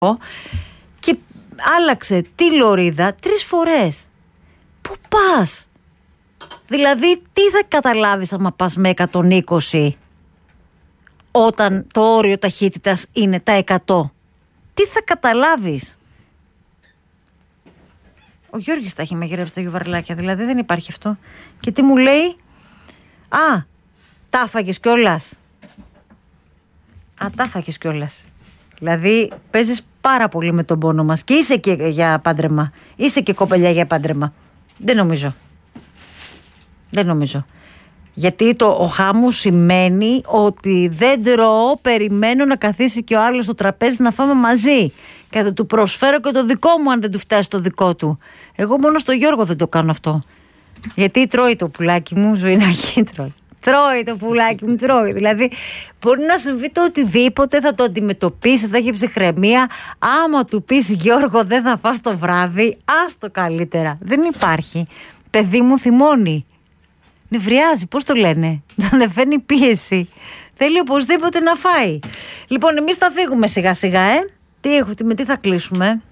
και άλλαξε τη λωρίδα 3 φορές. Πού πας? Δηλαδή τι θα καταλάβεις άμα πας με 120 όταν το όριο ταχύτητας είναι τα 100? Τι θα καταλάβεις? Ο Γιώργης τα έχει μαγειρέψει τα γιουβαρλάκια, δηλαδή δεν υπάρχει αυτό. Και τι μου λέει? Α, τα φάγες κιόλας. Τα φάγες κιόλας. Δηλαδή παίζεις πάρα πολύ με τον πόνο μας και είσαι και για πάντρεμα. Είσαι και κοπελιά για πάντρεμα. Δεν νομίζω. Γιατί ο χάμος σημαίνει ότι δεν τρώω, περιμένω να καθίσει και ο άλλος στο τραπέζι να φάμε μαζί. Και θα του προσφέρω και το δικό μου αν δεν του φτάσει το δικό του. Εγώ μόνο στο Γιώργο δεν το κάνω αυτό. Γιατί τρώει το πουλάκι μου, ζωηνάκι τρώει. Τρώει το πουλάκι μου, τρώει. Δηλαδή μπορεί να συμβεί το οτιδήποτε, θα το αντιμετωπίσει, θα έχει ψυχραιμία. Άμα του πεις Γιώργο δεν θα φας το βράδυ, άστο καλύτερα. Δεν υπάρχει. Παιδί μου θυμώνει. Νευριάζει, πώς το λένε? Τον ανεβαίνει πίεση. Θέλει οπωσδήποτε να φάει. Λοιπόν, εμείς θα φύγουμε σιγά σιγά, με τι θα κλείσουμε?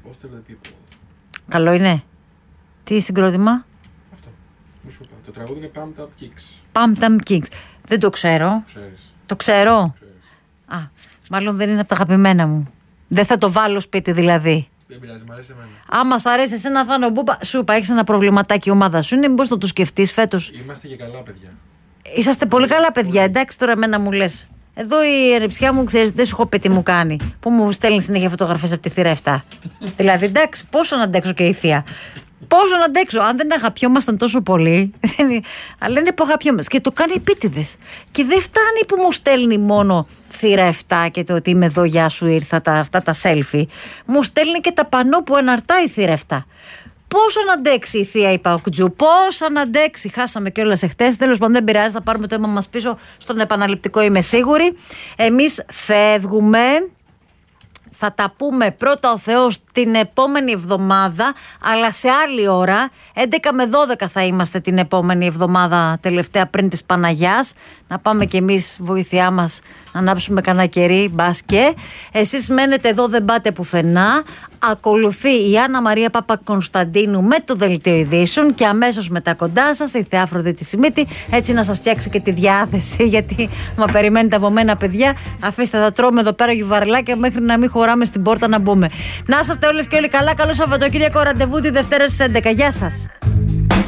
Καλό είναι. Τι συγκρότημα? Αυτό. Μου σου είπα. Το τραγούδι είναι Pumped Up Kicks. Pumped Up Kicks. Δεν το ξέρω. Ξέρεις. Το ξέρω. Ξέρεις. Μάλλον δεν είναι από τα αγαπημένα μου. Δεν θα το βάλω σπίτι δηλαδή. Δεν πειράζει, μ' αρέσει εμένα. Άμα σ' αρέσει εσένα θα είναι μπούπα. Σου είπα, έχεις ένα προβληματάκι η ομάδα σου. Είναι μήπως να το σκεφτείς φέτος? Είμαστε και καλά παιδιά. Είσαστε πολύ καλά παιδιά. Εντάξει, τώρα εμένα μου λες. Εδώ η ερεψιά μου, ξέρεις, δεν σου έχω πει τι μου κάνει. Που μου στέλνει συνέχεια φωτογραφίες από τη θύρα 7. Δηλαδή, εντάξει, πόσο να αντέξω και η θεία. Πόσο να αντέξω, αν δεν αγαπιόμασταν τόσο πολύ. Αλλά είναι που αγαπιόμαστε. Και το κάνει επίτηδες. Και δεν φτάνει που μου στέλνει μόνο θύρα 7 και το ότι είμαι εδώ, γεια σου, ήρθα, αυτά τα selfie. Μου στέλνει και τα πανό που αναρτάει η θύρα 7. Πόσο να αντέξει η θεία η Παοκτζού, πόσο να αντέξει. Χάσαμε κιόλας εχθές. Τέλος πάντων, δεν πειράζει, θα πάρουμε το αίμα μας πίσω στον επαναληπτικό, είμαι σίγουρη. Εμείς φεύγουμε. Θα τα πούμε πρώτα ο Θεός την επόμενη εβδομάδα, αλλά σε άλλη ώρα. 11 με 12 θα είμαστε την επόμενη εβδομάδα, τελευταία πριν της Παναγιάς. Να πάμε κι εμείς βοήθειά μας να ανάψουμε κανένα κερί, μπας και. Εσείς μένετε εδώ, δεν πάτε πουθενά. Ακολουθεί η Άννα Μαρία Παπακονσταντίνου με το Δελτίο Ειδήσεων και αμέσως μετά κοντά σας η Θεά Αφροδίτη Σιμίτη, έτσι να σας φτιάξει και τη διάθεση, γιατί μα περιμένετε από μένα παιδιά, αφήστε θα τρώμε εδώ πέρα γιουβαρλάκια μέχρι να μην χωράμε στην πόρτα να μπούμε. Να είσαστε όλες και όλοι καλά, καλό Σαββατοκύριακο, ραντεβού τη Δευτέρα στις 11. Γεια σας.